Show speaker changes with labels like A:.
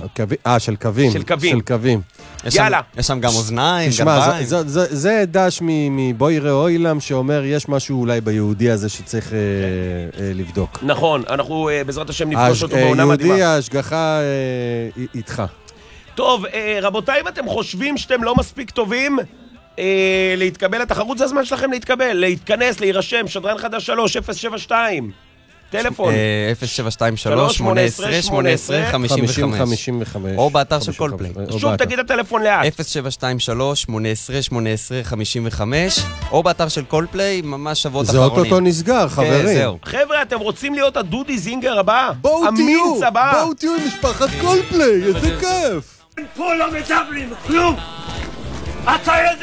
A: של קווים.
B: של קווים.
A: של קווים.
B: יאללה.
C: יש שם גם אוזניים,
A: תשמע,
C: גרביים.
A: זה דש מבוי ראוילם שאומר, יש משהו אולי ביהודי הזה שצריך לבדוק.
B: נכון, אנחנו בעזרת השם נפגוש אותו בעונה מדהימה.
A: יהודי, ההשגחה איתך.
B: טוב, רבותיי, אם אתם חושבים שאתם לא מספיק טובים להתקבל לתחרות, זה הזמן שלכם להתקבל, להתכנס, להירשם, שדרן חדש 3, 072. טלפון
C: 0723-18-18-55 או באתר של קולפליי.
B: שוב תגיד הטלפון לאט
C: 0723-18-18-55 או באתר של קולפליי, ממש שבועות אחרונים.
A: זה אוטוטו נסגר, חברים.
B: חבר'ה, אתם רוצים להיות הדודי זינגר הבא?
A: בואו
B: המינץ הבא?
A: תהיו עם משפחת קולפליי, איזה כיף.
D: פה לא מדברים כלום. אתה יודע